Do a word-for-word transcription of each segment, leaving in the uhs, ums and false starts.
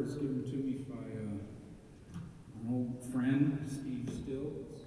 was given to me by uh, an old friend, Steve Stills.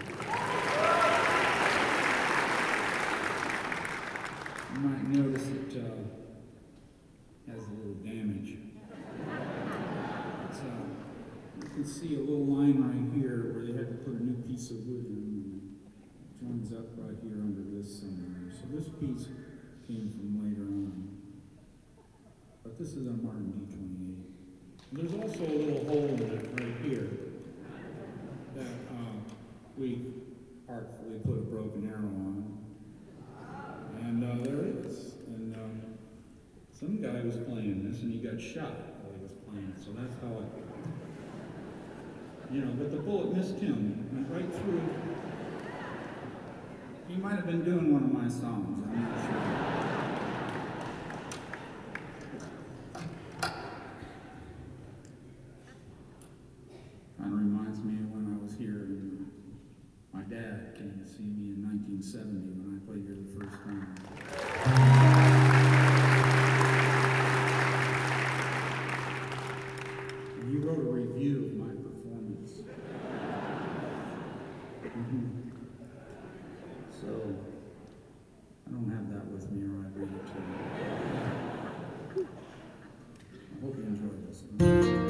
You might notice it uh, has a little damage. It's, uh, you can see a little line right here where they had to put a new piece of wood in, and it joins up right here under this somewhere. So this piece came from later on. But this is a Martin D twenty-eight. And there's also a little hole in it right here that uh, we artfully put a broken arrow on. And uh, there it is. And uh, some guy was playing this and he got shot while he was playing. So that's how it, you know, but the bullet missed him. Went right through. He might have been doing one of my songs. I'm not sure. Kind of reminds me of when I was here and my dad came to see me in nineteen seventy when I played here the first time. And he wrote a review of my performance. Mm-hmm. So